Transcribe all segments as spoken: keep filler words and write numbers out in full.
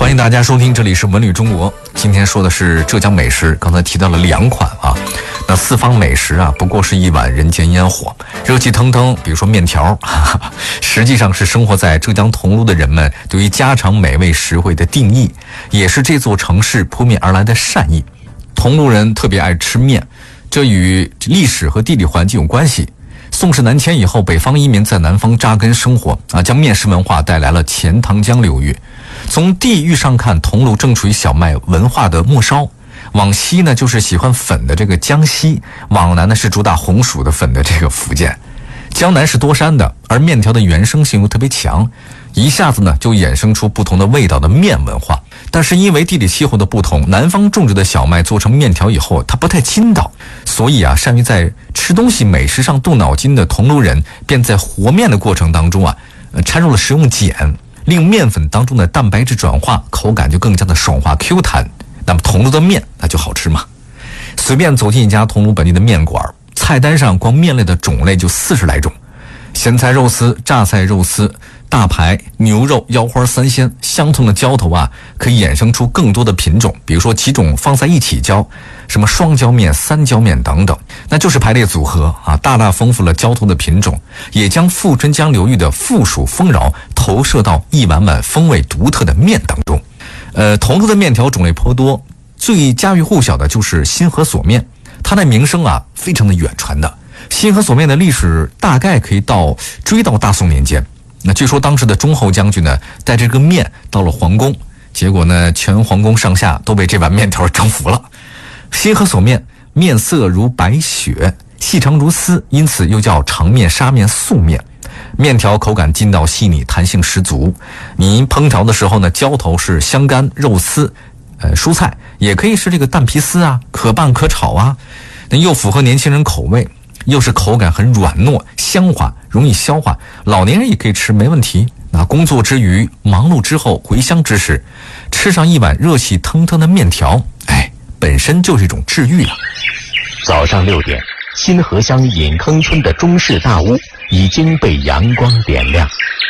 欢迎大家收听，这里是文旅中国。今天说的是浙江美食，刚才提到了两款啊。那四方美食啊，不过是一碗人间烟火，热气腾腾。比如说面条，哈哈，实际上是生活在浙江桐庐的人们对于家常美味实惠的定义，也是这座城市扑面而来的善意。桐庐人特别爱吃面，这与历史和地理环境有关系。宋氏南迁以后，北方移民在南方扎根生活啊，将面食文化带来了钱塘江流域。从地域上看，桐庐正处于小麦文化的末梢，往西呢就是喜欢粉的这个江西，往南呢是主打红薯的粉的这个福建。江南是多山的，而面条的原生性又特别强，一下子呢就衍生出不同的味道的面文化。但是因为地理气候的不同，南方种植的小麦做成面条以后，它不太筋道，所以啊，善于在吃东西美食上动脑筋的桐庐人，便在和面的过程当中啊，呃、掺入了食用碱，令面粉当中的蛋白质转化，口感就更加的爽滑 Q 弹。那么桐庐的面那就好吃嘛。随便走进一家桐庐本地的面馆，菜单上光面类的种类就四十来种，咸菜肉丝、榨菜肉丝、大排、牛肉、腰花三鲜，相同的浇头啊，可以衍生出更多的品种，比如说几种放在一起浇，什么双浇面、三浇面等等，那就是排列组合啊，大大丰富了浇头的品种，也将富春江流域的富庶丰饶投射到一碗碗风味独特的面当中。呃，桐庐的面条种类颇多，最家喻户晓的就是新河锁面，它的名声啊非常的远传的。新河锁面的历史大概可以到追到大宋年间。那据说当时的忠厚将军呢，带这个面到了皇宫，结果呢，全皇宫上下都被这碗面条征服了。新河锁面，面色如白雪，细长如丝，因此又叫长面、沙面、素面。面条口感筋道细腻，弹性十足。您烹调的时候呢，浇头是香干、肉丝、呃蔬菜，也可以是这个蛋皮丝啊，可拌可炒啊，那又符合年轻人口味。又是口感很软糯香滑，容易消化，老年人也可以吃，没问题。那工作之余、忙碌之后、回乡之时，吃上一碗热气腾腾的面条，哎，本身就是一种治愈啊。 早上六点，新河乡引坑村的中式大屋已经被阳光点亮。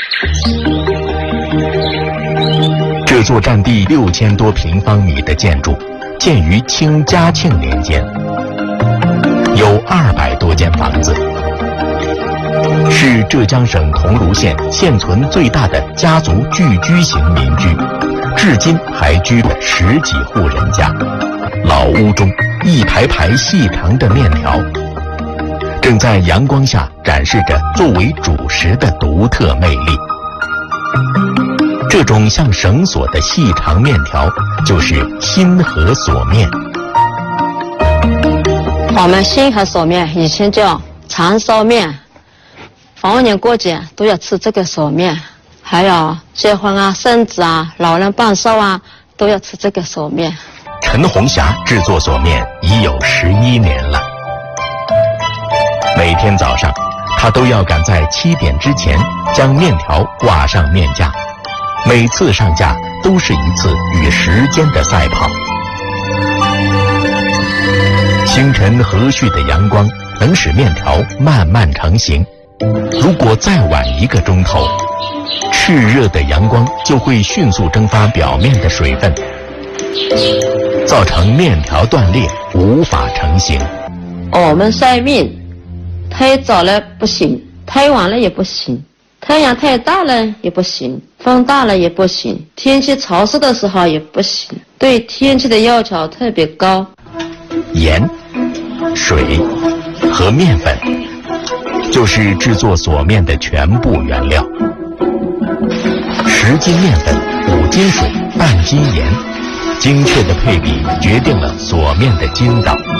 这座占地六千多平方米的建筑，建于清嘉庆年间。有二百多间房子，是浙江省桐庐县现存最大的家族聚居型民居，至今还居着十几户人家。老屋中一排排细长的面条，正在阳光下展示着作为主食的独特魅力。这种像绳索的细长面条，就是新河锁面。 我们新河锁面以前叫长烧面，逢年过节都要吃这个锁面，还有结婚啊、生子啊、老人办寿啊，都要吃这个锁面。 陈红霞制作锁面已有十一年了，每天早上，她都要赶在七点之前将面条挂上面架，每次上架都是一次与时间的赛跑。清晨和煦的阳光能使面条慢慢成型，如果再晚一个钟头，炽热的阳光就会迅速蒸发表面的水分，造成面条断裂，无法成型。 我们晒面，太早了不行，太晚了也不行，太阳太大了也不行，风大了也不行，天气潮湿的时候也不行，对天气的要求特别高。 盐、水和面粉就是制作锁面的全部原料。十斤面粉，五斤水，半斤盐，精确的配比决定了锁面的筋道。